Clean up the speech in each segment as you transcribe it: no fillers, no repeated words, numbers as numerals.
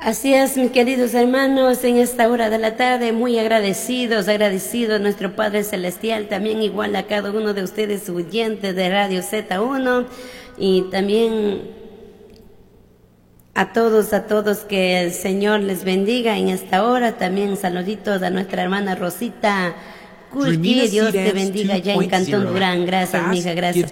Así es, mis queridos hermanos, en esta hora de la tarde, muy agradecidos a nuestro Padre Celestial, también igual a cada uno de ustedes, oyentes de Radio Z1, y también a todos que el Señor les bendiga en esta hora. También saluditos a nuestra hermana Rosita Kulki, Dios te bendiga ya en Cantón Durán. Gracias, mija, gracias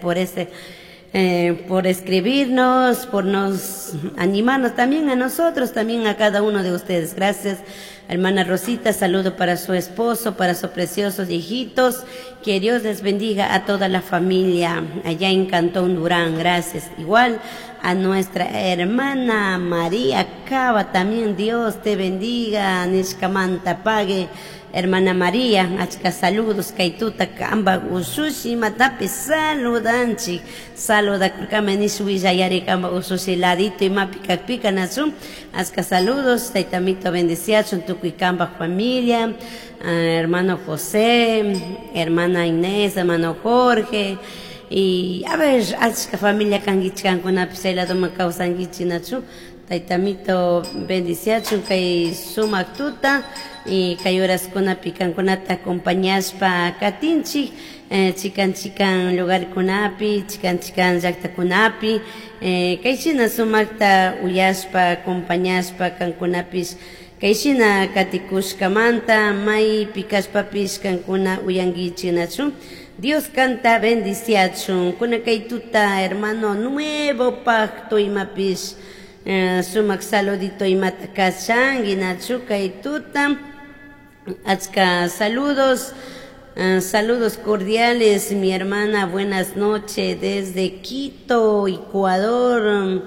por escribirnos, por nos animarnos también a nosotros, también a cada uno de ustedes. Gracias, hermana Rosita, saludo para su esposo, para sus preciosos hijitos, que Dios les bendiga a toda la familia allá en Cantón Durán. Gracias, igual a nuestra hermana María Cava, también Dios te bendiga, Nishkamanta Pague. Hermana María, achka saludos, kaituta kamba usushi matapi saludanchi, saluda kama nishuilla yari kamba usushi ladito y pica nasu, achka saludos, taitamito bendiciación, tuki kamba familia, hermano José, hermana Inés, hermano Jorge, y a ver, achka familia kangichkan kuna pisela doma kausangichi nasu, taitamito bendiciación, kay sumak tuta, y kayuras kuna pican kunata acompañaspa katinchi, chican lugar kunapi, chican yakta kunapi, kayshina sumakta uyaspa acompañaspa kankunapis, kayshina katikushkamanta may pikaspapis kankuna uyangichinachu. Dios canta bendiciachun kuna kaytuta hermano nuevo pacto imapis, sumak saludito imatakachangi nachu kaytuta. Achka saludos, saludos cordiales, mi hermana, buenas noches desde Quito, Ecuador.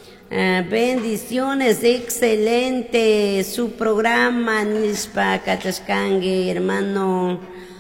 Bendiciones, excelente su programa, Nispa Kachaskange, hermano.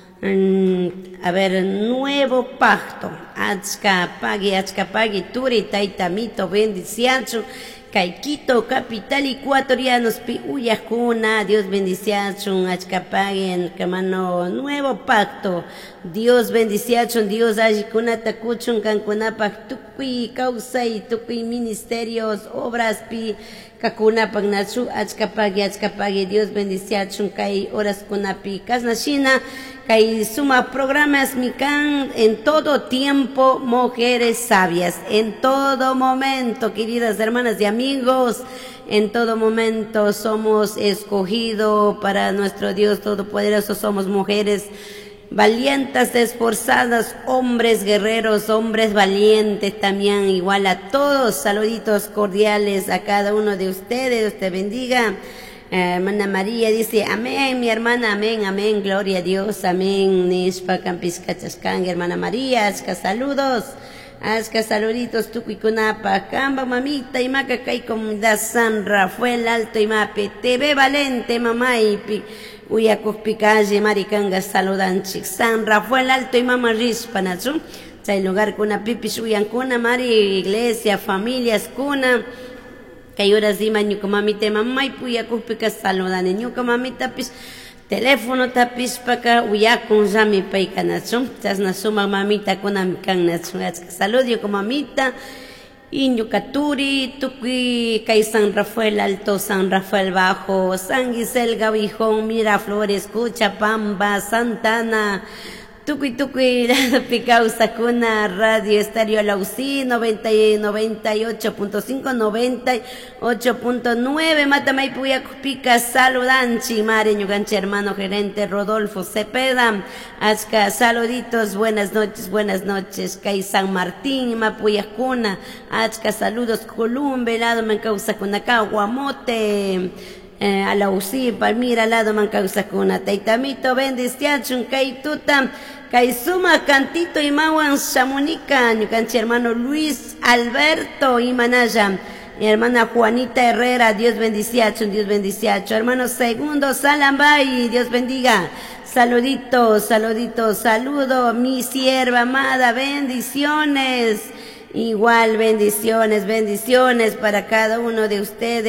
A ver, nuevo pacto. Achka pagi, turi, taitamito, bendiciacho. Caiquito, capital ecuatorianos, pi uyajuna, Dios bendiciachun, achcapaguen, camano, nuevo pacto, Dios bendiciachun, Dios ayikuna takuchun, cancunapak, tukui, causa y tukui ministerios, obras, pi, kakunapak nachu, achcapagui, Dios bendiciachun, kai horas kunapi, kasnashina, kai suma programas mikan en todo tiempo, mujeres sabias, en todo momento, queridas hermanas y amigos, en todo momento somos escogidos para nuestro Dios Todopoderoso, somos mujeres valientes, esforzadas, hombres guerreros, hombres valientes también, igual a todos, saluditos cordiales a cada uno de ustedes, Dios te bendiga. Hermana María dice, amén, mi hermana, amén, amén, gloria a Dios, amén, Nishpa Campisca Chascanga, hermana María, azca saludos, azca saluditos, tucuicunapa, camba, mamita, y maca, cay comunidad San Rafael Alto, y mape, TV Valente, mamá, y Uyacupicalle, maricanga, saludanchik, San Rafael Alto, y mamá, rispanachu, chay lugar kuna pipis, uyancuna, mari, iglesia, familias, kuna, kayuras dima ñuka mamita mamay puyakupika saludane ñuka mamita pis teléfono tapis paka uyakun llami paykanachu chasna sumak mamita kunami kannachu salud ñuka mamita y ñuka turi tukuy kay San Rafael Alto, San Rafael Bajo, San Gisel Gabijón, Miraflores, Cuchapamba, Santana, Tucuy, Picausa, Cuna, Radio Estadio Lausí, 98.5, 98.9, Matamaipuya, Pica, Saludanchi, Mare, Ñuganchi, hermano gerente Rodolfo Cepeda, Azca, saluditos, buenas noches, Cay San Martín, Mapuya, Cuna, Azca, saludos, Columbe, lado Mancausa, Cunacá, Guamote, a la UCI, Palmira, lado Mancausa, Cuna, Taitamito, Bendiciachun, Caituta, Kaisuma, Cantito, y Mawan, Chamonica, Ñucanchi, hermano Luis Alberto, y Manaya, mi hermana Juanita Herrera, Dios bendiciacho, hermano Segundo Salambay, Dios bendiga, saluditos, saludo, mi sierva amada, bendiciones, igual bendiciones para cada uno de ustedes.